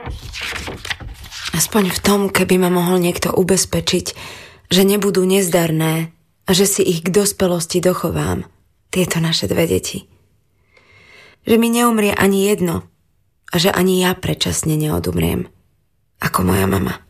Aspoň v tom, keby ma mohol niekto ubezpečiť, že nebudú nezdarné a že si ich k dospelosti dochovám, tieto naše 2 deti. Že mi neumrie ani jedno a že ani ja predčasne neodumriem, ako moja mama.